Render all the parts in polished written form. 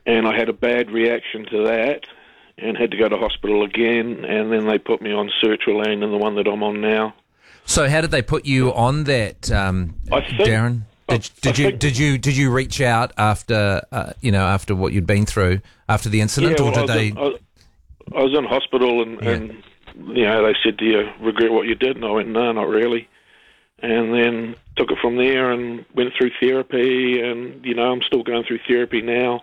and I had a bad reaction to that and had to go to hospital again, and then they put me on sertraline and the one that I'm on now. So how did they put you on that, Darren? Did you reach out after after what you'd been through after the incident, or did they? I was in hospital, and they said, "Do you regret what you did?" And I went, "No, not really." And then took it from there and went through therapy, and I'm still going through therapy now,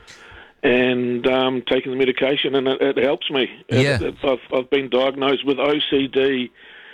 and taking the medication, and it helps me. Yeah. I've been diagnosed with OCD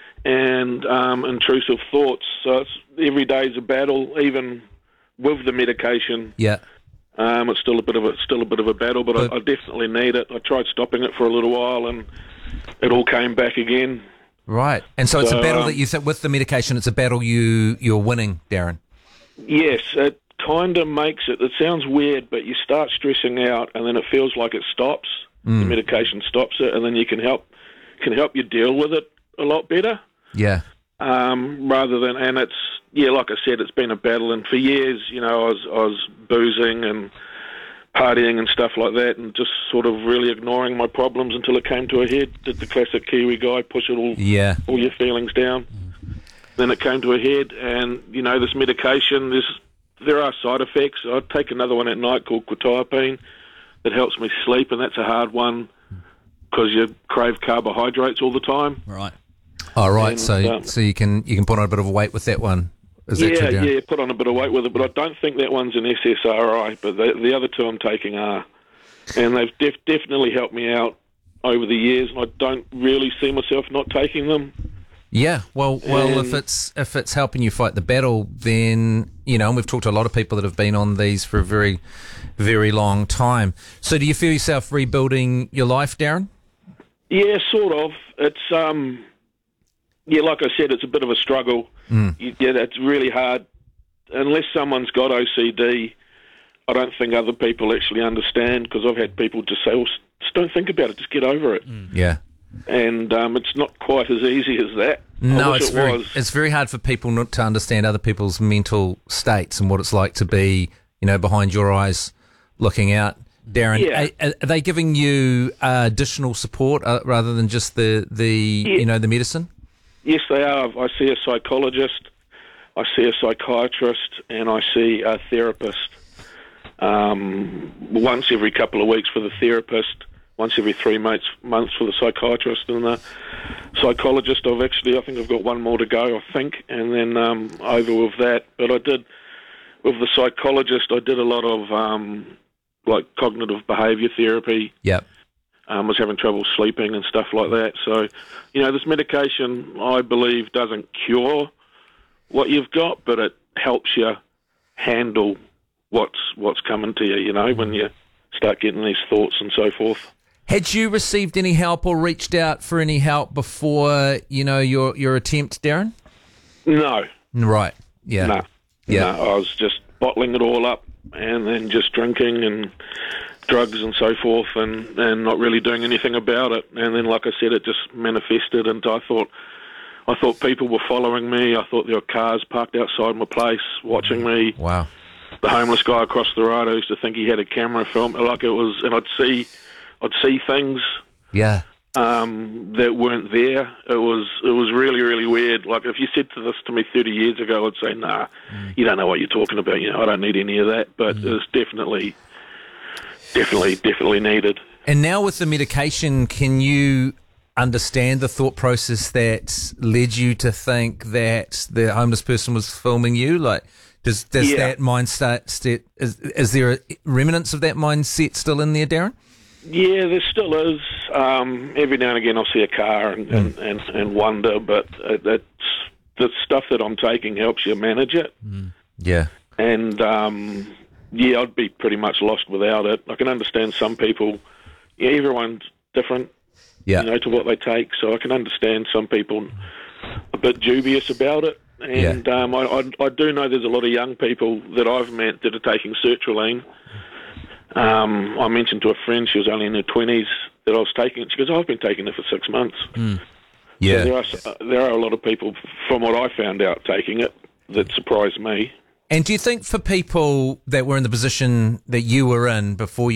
and intrusive thoughts, so every day is a battle, even with the medication. Yeah. It's still a bit of a battle, but I definitely need it. I tried stopping it for a little while, and it all came back again. Right, and so it's a battle that you think with the medication. It's a battle you're winning, Darren. Yes, it kind of makes it. It sounds weird, but you start stressing out, and then it feels like it stops. The medication stops it, and then you can help you deal with it a lot better. Yeah. Rather than, and it's like I said, it's been a battle, and for years, I was boozing and partying and stuff like that, and just sort of really ignoring my problems until it came to a head. Did the classic Kiwi guy, push it all your feelings down. Then it came to a head, and this medication, there are side effects. I take another one at night called quetiapine that helps me sleep, and that's a hard one because you crave carbohydrates all the time. Right. Oh, right. And, so you can put on a bit of weight with that one. Is that true, Darren? Yeah, put on a bit of weight with it, but I don't think that one's an SSRI, but the other two I'm taking are. And they've definitely helped me out over the years, and I don't really see myself not taking them. Yeah, well, if it's helping you fight the battle, then, and we've talked to a lot of people that have been on these for a very, very long time. So do you feel yourself rebuilding your life, Darren? Yeah, sort of. It's, like I said, it's a bit of a struggle. It's really hard. Unless someone's got OCD, I don't think other people actually understand, because I've had people just say, well, just don't think about it, just get over it. Yeah. And it's not quite as easy as that. No, it's very hard for people not to understand other people's mental states and what it's like to be, behind your eyes looking out. Darren, are they giving you additional support rather than just the medicine? Yes, they are. I see a psychologist, I see a psychiatrist, and I see a therapist. Once every couple of weeks for the therapist, once every 3 months for the psychiatrist, and the psychologist. I think I've got one more to go, and then over with that. But with the psychologist, I did a lot of cognitive behaviour therapy. Yep. Was having trouble sleeping and stuff like that. So, this medication, I believe, doesn't cure what you've got, but it helps you handle what's coming to you, when you start getting these thoughts and so forth. Had you received any help or reached out for any help before, your attempt, Darren? No. Right. Yeah. No. Yeah. No, I was just bottling it all up and then just drinking and drugs and so forth, and not really doing anything about it. And then, like I said, it just manifested, and I thought people were following me. I thought there were cars parked outside my place watching me. Wow. The homeless guy across the road, I used to think he had a camera film, like it was, and I'd see things. Yeah. That weren't there. It was really, really weird. Like, if you said this to me 30 years ago, I'd say, nah, you don't know what you're talking about. I don't need any of that. But it's definitely needed. And now with the medication, can you understand the thought process that led you to think that the homeless person was filming you? Like, does that mindset, is there remnants of that mindset still in there, Darren? Yeah, there still is. Every now and again I'll see a car and wonder, but it's the stuff that I'm taking helps you manage it. Yeah. And, I'd be pretty much lost without it. I can understand some people, everyone's different, to what they take, so I can understand some people a bit dubious about it. And I do know there's a lot of young people that I've met that are taking sertraline. I mentioned to a friend, she was only in her 20s, that I was taking it. She goes, I've been taking it for 6 months. Yeah. So there are a lot of people, from what I found out, taking it that surprised me. And do you think for people that were in the position that you were in before